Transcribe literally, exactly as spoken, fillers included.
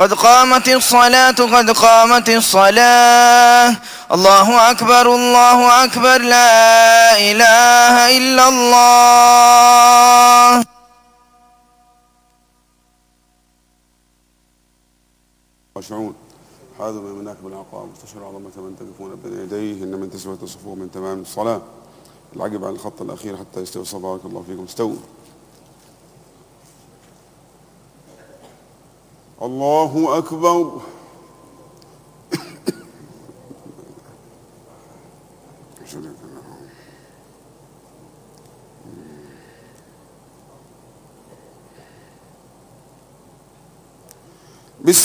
قد قامت الصلاة قد قامت الصلاة. الله أكبر الله أكبر لا إله إلا الله. خاشعون حاذوا من مناكب العقاب واستشعروا عظمة من تقفون بين يديه إن من تسوية الصفوف من تمام الصلاة. العجب عن الخط الأخير حتى يستوي الصف. بارك الله فيكم. استووا. الله أكبر. أشهد أن لا إله إلا الله